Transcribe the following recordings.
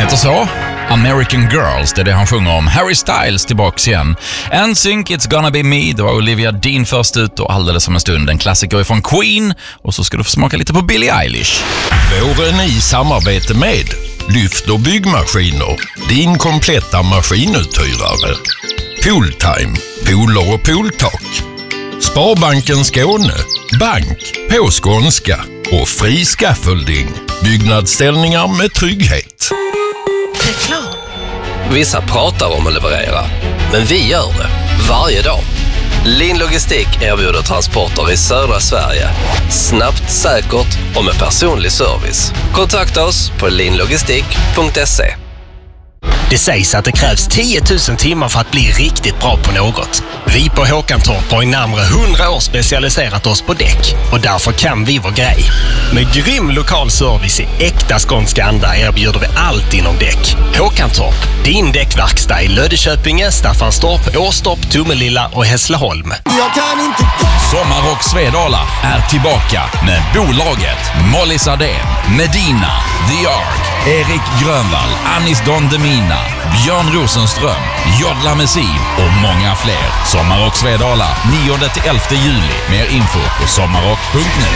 heter så. American Girls, det är det han sjunger om. Harry Styles tillbaks igen. NSYNC, It's Gonna Be Me, det var Olivia Dean först ut och alldeles som en stund en klassiker från Queen. Och så ska du få smaka lite på Billie Eilish. Våren i samarbete med Lyft och byggmaskiner, din kompletta maskinuthyrare. Pooltime, pooler och pooltak. Sparbanken Skåne, bank på skånska och fri scaffolding. Byggnadsställningar med trygghet. Reklam. Vissa pratar om att leverera, men vi gör det varje dag. Lin Logistik erbjuder transporter i södra Sverige. Snabbt, säkert och med personlig service. Kontakta oss på linlogistik.se. Det sägs att det krävs 10 000 timmar för att bli riktigt bra på något. Vi på Håkantorp har i närmare 100 år specialiserat oss på däck och därför kan vi vår grej. Med grym lokal service i äkta skånska anda erbjuder vi allt inom däck. Håkantorp, din däckverkstad i Löddeköpinge, Staffanstorp, Åstorp, Tomelilla och Hässleholm. Sommarrock Svedala är tillbaka med bolaget Molly Sardén, Medina, The Ark, Erik Grönvall, Anis Don Demina, Björn Rosenström, Jodla Messi och många fler. Sommarrock Svedala 9-11 juli. Mer info på sommarrock.nu.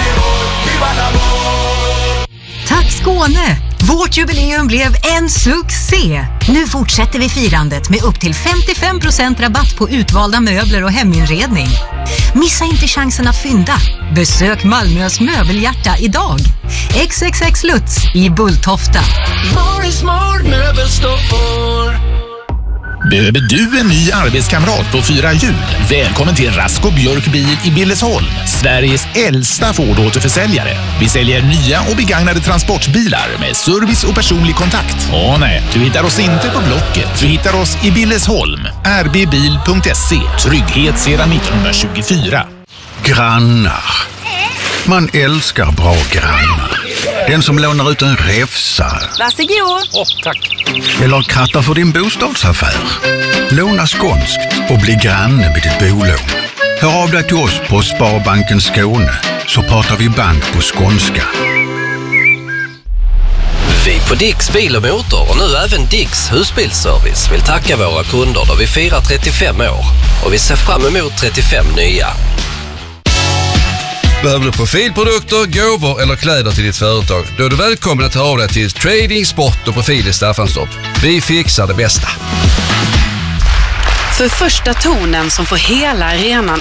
Tack Skåne! Vårt jubileum blev en succé! Nu fortsätter vi firandet med upp till 55% rabatt på utvalda möbler och heminredning. Missa inte chansen att fynda. Besök Malmös möbelhjärta idag. XXX Lutz i Bulltofta. Behöver du en ny arbetskamrat på 4 hjul? Välkommen till Rasko Björk Bil i Billesholm, Sveriges äldsta Ford-återförsäljare. Vi säljer nya och begagnade transportbilar med service och personlig kontakt. Nej, du hittar oss inte på Blocket. Du hittar oss i Billesholm. rbbil.se. Trygghet sedan 1924. Grannar. Man älskar bra grannar. Den som lånar ut en räfsa. Varsågod. Tack. Eller krattar för din bostadsaffär. Låna skånskt och bli granne med ditt bolån. Hör av dig till oss på Sparbanken Skåne så pratar vi bank på skånska. Vi på Dicks Bil och Motor och nu även Dicks husbilsservice vill tacka våra kunder då vi firar 35 år. Och vi ser fram emot 35 nya. Behöver du profilprodukter, gåvor eller kläder till ditt företag? Då är du välkommen att ta av dig till Trading, Sport och Profil i Staffanstorp. Vi fixar det bästa. För första tonen som får hela arenan